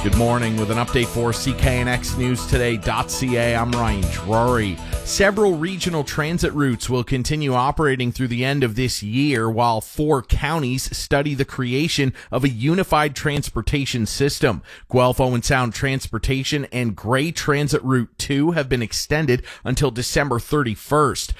Good morning with an update for CKNXNewsToday.ca. I'm Ryan Drury. Several regional transit routes will continue operating through the end of this year while 4 counties study the creation of a unified transportation system. Guelph Owen Sound Transportation and Gray Transit Route 2 have been extended until December 31st.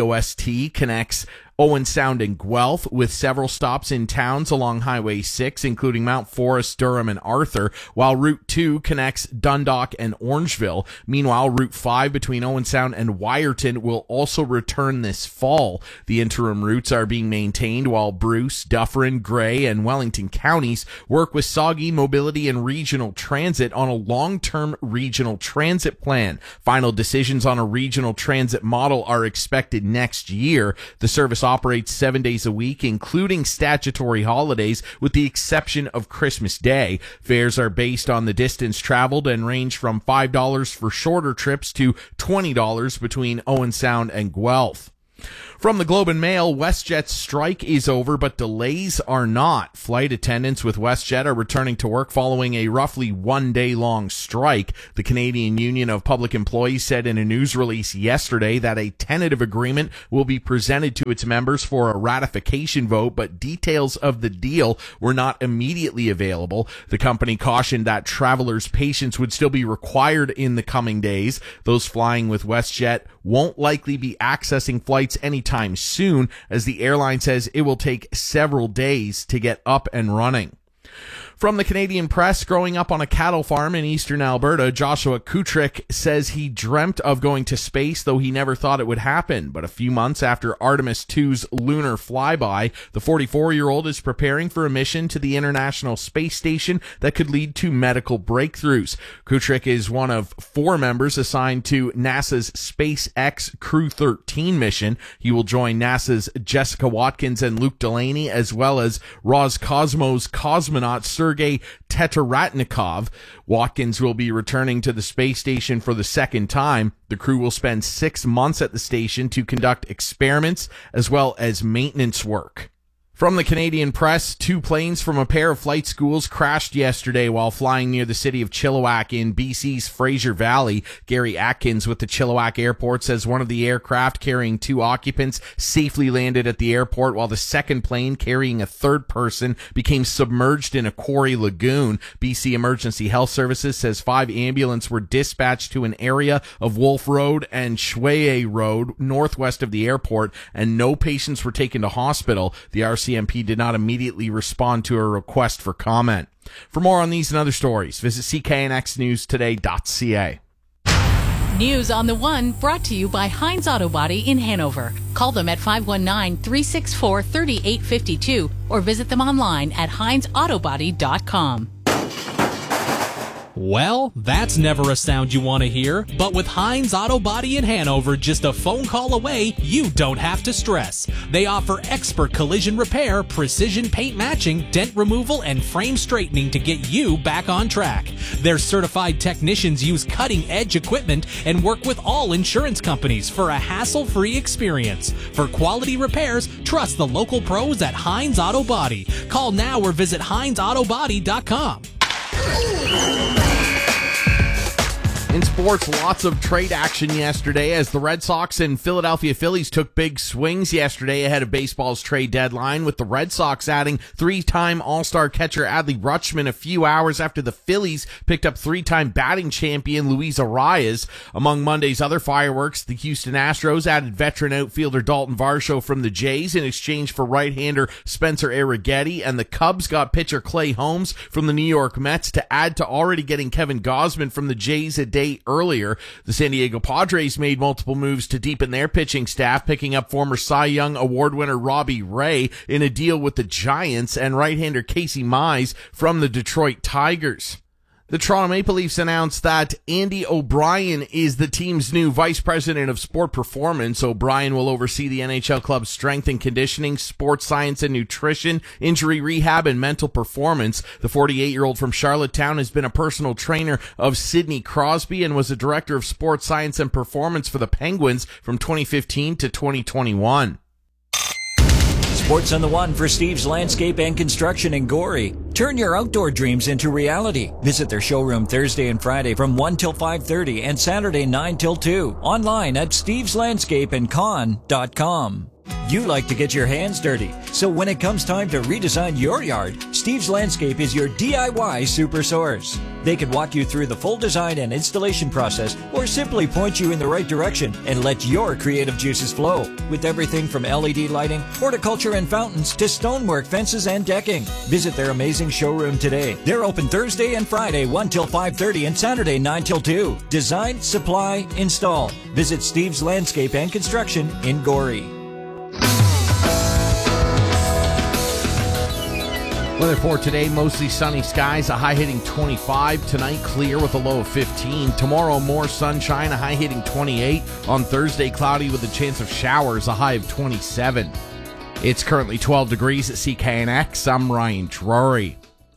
GOST connects Owen Sound and Guelph with several stops in towns along Highway 6, including Mount Forest, Durham, and Arthur, while Route 2 connects Dundalk and Orangeville. Meanwhile, Route 5 between Owen Sound and Wyerton will also return this fall. The interim routes are being maintained while Bruce, Dufferin, Gray, and Wellington counties work with Sauget Mobility and Regional Transit on a long-term regional transit plan. Final decisions on a regional transit model are expected next year. The service operates 7 days a week, including statutory holidays, with the exception of Christmas Day. Fares are based on the distance traveled and range from $5 for shorter trips to $20 between Owen Sound and Guelph. From the Globe and Mail, WestJet's strike is over, but delays are not. Flight attendants with WestJet are returning to work following a roughly one-day-long strike. The Canadian Union of Public Employees said in a news release yesterday that a tentative agreement will be presented to its members for a ratification vote, but details of the deal were not immediately available. The company cautioned that travelers' patience would still be required in the coming days. Those flying with WestJet won't likely be accessing flights anytime soon, as the airline says it will take several days to get up and running. From the Canadian Press, growing up on a cattle farm in eastern Alberta, Joshua Kutrick says he dreamt of going to space, though he never thought it would happen. But a few months after Artemis II's lunar flyby, the 44-year-old is preparing for a mission to the International Space Station that could lead to medical breakthroughs. Kutrick is one of 4 members assigned to NASA's SpaceX Crew 13 mission. He will join NASA's Jessica Watkins and Luke Delaney, as well as Roscosmos cosmonaut Sergei Tetaratnikov. Watkins will be returning to the space station for the second time. The crew will spend 6 months at the station to conduct experiments as well as maintenance work. From the Canadian Press, 2 planes from a pair of flight schools crashed yesterday while flying near the city of Chilliwack in BC's Fraser Valley. Gary Atkins with the Chilliwack Airport says one of the aircraft carrying 2 occupants safely landed at the airport, while the second plane carrying a third person became submerged in a quarry lagoon. BC Emergency Health Services says 5 ambulances were dispatched to an area of Wolf Road and Schweye Road northwest of the airport, and no patients were taken to hospital. The RCMP did not immediately respond to a request for comment. For more on these and other stories, visit CKNXNewsToday.ca. News on the One brought to you by Heinz Auto Body in Hanover. Call them at 519-364-3852 or visit them online at HeinzAutoBody.com. Well, that's never a sound you want to hear, but with Heinz Auto Body in Hanover, just a phone call away, you don't have to stress. They offer expert collision repair, precision paint matching, dent removal, and frame straightening to get you back on track. Their certified technicians use cutting-edge equipment and work with all insurance companies for a hassle-free experience. For quality repairs, trust the local pros at Heinz Auto Body. Call now or visit HeinzAutoBody.com. In sports, lots of trade action yesterday as the Red Sox and Philadelphia Phillies took big swings yesterday ahead of baseball's trade deadline, with the Red Sox adding 3-time All-Star catcher Adley Rutschman a few hours after the Phillies picked up 3-time batting champion Luis Arias. Among Monday's other fireworks, the Houston Astros added veteran outfielder Dalton Varsho from the Jays in exchange for right-hander Spencer Arrighetti, and the Cubs got pitcher Clay Holmes from the New York Mets to add to already getting Kevin Gausman from the Jays a day earlier. The San Diego Padres made multiple moves to deepen their pitching staff, picking up former Cy Young Award winner Robbie Ray in a deal with the Giants and right-hander Casey Mize from the Detroit Tigers. The Toronto Maple Leafs announced that Andy O'Brien is the team's new vice president of sport performance. O'Brien will oversee the NHL club's strength and conditioning, sports science and nutrition, injury rehab, and mental performance. The 48-year-old from Charlottetown has been a personal trainer of Sidney Crosby and was a director of sports science and performance for the Penguins from 2015 to 2021. Sports on the One for Steve's Landscape and Construction in Gorey. Turn your outdoor dreams into reality. Visit their showroom Thursday and Friday from 1 till 5:30 and Saturday 9 till 2. Online at steveslandscapeandcon.com. You like to get your hands dirty, so when it comes time to redesign your yard, Steve's Landscape is your DIY super source. They can walk you through the full design and installation process, or simply point you in the right direction and let your creative juices flow. With everything from LED lighting, horticulture and fountains, to stonework, fences, and decking. Visit their amazing showroom today. They're open Thursday and Friday 1 till 5:30 and Saturday 9 till 2. Design, supply, install. Visit Steve's Landscape and Construction in Gorey. Weather for today, mostly sunny skies, a high hitting 25. Tonight, clear with a low of 15. Tomorrow, more sunshine, a high hitting 28. On Thursday, cloudy with a chance of showers, a high of 27. It's currently 12 degrees at CKNX. I'm Ryan Drury.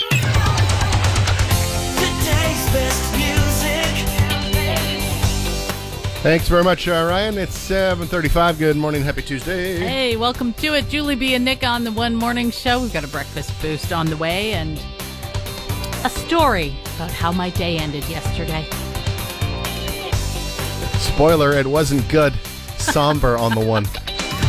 Thanks very much, Ryan. It's 7:35. Good morning. Happy Tuesday. Hey, welcome to it. Julie B. and Nick on the One Morning Show. We've got a breakfast boost on the way and a story about how my day ended yesterday. Spoiler, it wasn't good. Somber on the one.